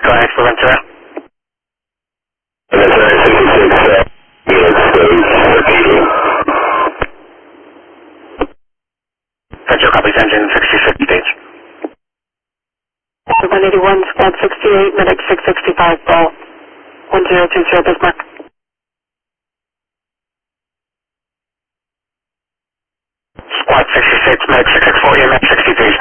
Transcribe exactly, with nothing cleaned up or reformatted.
Go ahead for Ventura. Ventura sixty-six, uh, unit stage repeating. Ventura copies engine sixty-six stage. one eighty-one, squad sixty-eight, medic six sixty-five, ball. one zero two zero Bismarck. Squad sixty-six, medic six six four, E M X sixty-three.